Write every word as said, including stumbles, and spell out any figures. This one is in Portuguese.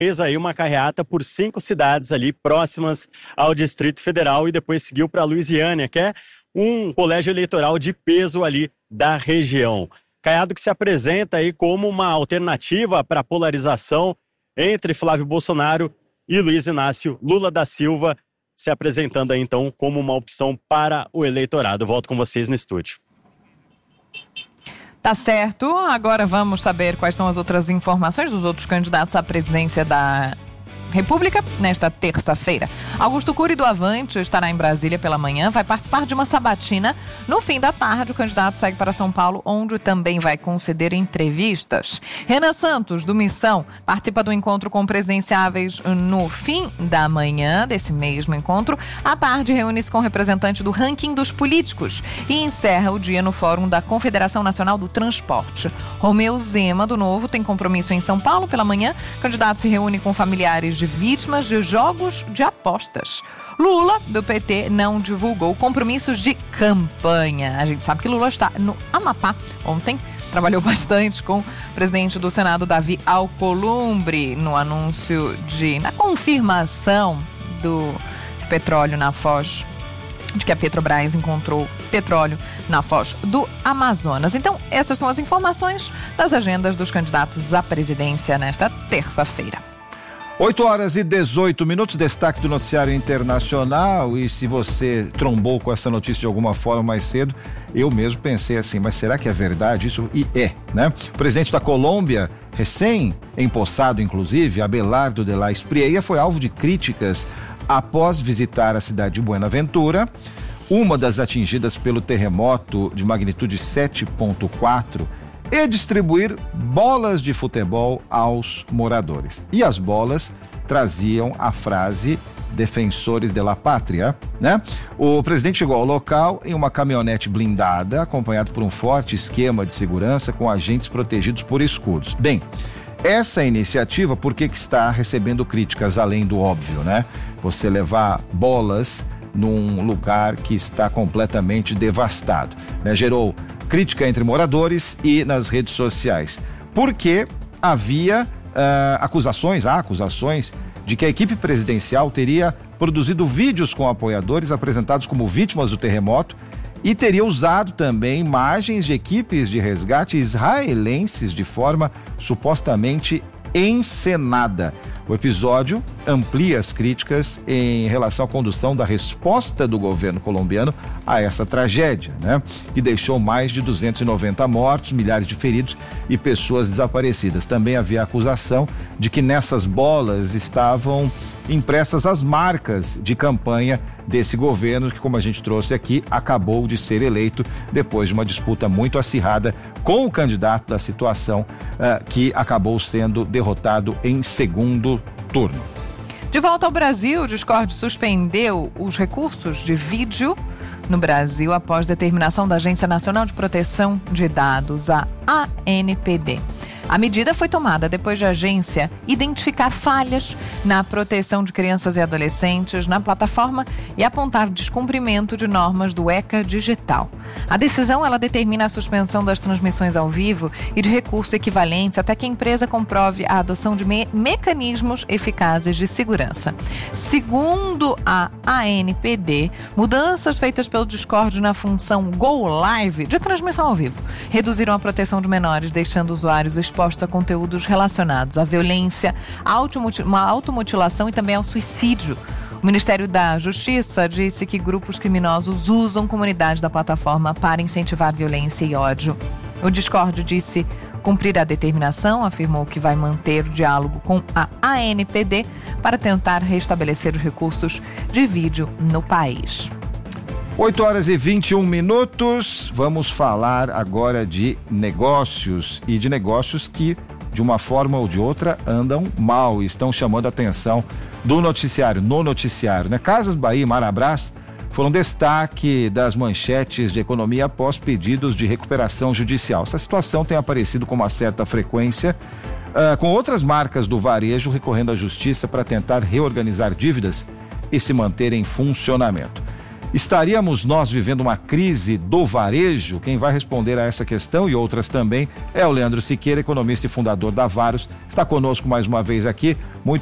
fez aí uma carreata por cinco cidades ali próximas ao Distrito Federal e depois seguiu para Luisiânia, que é um colégio eleitoral de peso ali da região. Caiado que se apresenta aí como uma alternativa para a polarização entre Flávio Bolsonaro e Luiz Inácio Lula da Silva, se apresentando aí então como uma opção para o eleitorado. Volto com vocês no estúdio. Tá certo, agora vamos saber quais são as outras informações dos outros candidatos à presidência da República nesta terça-feira. Augusto Cury do Avante estará em Brasília pela manhã, vai participar de uma sabatina. No fim da tarde, o candidato segue para São Paulo, onde também vai conceder entrevistas. Renan Santos, do Missão, participa do encontro com presidenciáveis no fim da manhã desse mesmo encontro. À tarde, reúne-se com representante do ranking dos políticos e encerra o dia no Fórum da Confederação Nacional do Transporte. Romeu Zema, do Novo, tem compromisso em São Paulo pela manhã. O candidato se reúne com familiares de vítimas de jogos de apostas. Lula, do P T, não divulgou compromissos de campanha. A gente sabe que Lula está no Amapá. Ontem trabalhou bastante com o presidente do Senado, Davi Alcolumbre, no anúncio de, na confirmação do petróleo na Foz, de que a Petrobras encontrou petróleo na Foz do Amazonas. Então, essas são as informações das agendas dos candidatos à presidência nesta terça-feira. oito horas e dezoito minutos, destaque do noticiário internacional. E se você trombou com essa notícia de alguma forma mais cedo, eu mesmo pensei assim, mas será que é verdade isso? E é, né? O presidente da Colômbia, recém-empossado inclusive, Abelardo de la Espriella, foi alvo de críticas após visitar a cidade de Buenaventura, uma das atingidas pelo terremoto de magnitude sete ponto quatro, e distribuir bolas de futebol aos moradores. E as bolas traziam a frase defensores de la pátria, né? O presidente chegou ao local em uma caminhonete blindada, acompanhado por um forte esquema de segurança com agentes protegidos por escudos. Bem, essa iniciativa, por que que está recebendo críticas além do óbvio, né? Você levar bolas num lugar que está completamente devastado, né? Gerou crítica entre moradores e nas redes sociais, porque havia uh, acusações, há acusações de que a equipe presidencial teria produzido vídeos com apoiadores apresentados como vítimas do terremoto e teria usado também imagens de equipes de resgate israelenses de forma supostamente encenada. O episódio amplia as críticas em relação à condução da resposta do governo colombiano a essa tragédia, né? Que deixou mais de duzentos e noventa mortos, milhares de feridos e pessoas desaparecidas. Também havia a acusação de que nessas bolas estavam impressas as marcas de campanha desse governo que, como a gente trouxe aqui, acabou de ser eleito depois de uma disputa muito acirrada com o candidato da situação, uh, que acabou sendo derrotado em segundo turno. De volta ao Brasil, o Discord suspendeu os recursos de vídeo no Brasil após determinação da Agência Nacional de Proteção de Dados, a A N P D. A medida foi tomada depois de a agência identificar falhas na proteção de crianças e adolescentes na plataforma e apontar descumprimento de normas do ECA Digital. A decisão, ela determina a suspensão das transmissões ao vivo e de recursos equivalentes até que a empresa comprove a adoção de me- mecanismos eficazes de segurança. Segundo a A N P D, mudanças feitas pelo Discord na função Go Live de transmissão ao vivo reduziram a proteção de menores, deixando usuários expostos a conteúdos relacionados à violência, à automuti- uma automutilação e também ao suicídio. O Ministério da Justiça disse que grupos criminosos usam comunidades da plataforma para incentivar violência e ódio. O Discord disse cumprir a determinação, afirmou que vai manter o diálogo com a A N P D para tentar restabelecer os recursos de vídeo no país. oito horas e vinte e um minutos, vamos falar agora de negócios e de negócios que, de uma forma ou de outra, andam mal e estão chamando a atenção do noticiário, no noticiário, né? Casas Bahia e Marabras foram destaque das manchetes de economia após pedidos de recuperação judicial. Essa situação tem aparecido com uma certa frequência, uh, com outras marcas do varejo recorrendo à justiça para tentar reorganizar dívidas e se manter em funcionamento. Estaríamos nós vivendo uma crise do varejo? Quem vai responder a essa questão e outras também é o Leandro Siqueira, economista e fundador da Varos. Está conosco mais uma vez aqui. Muito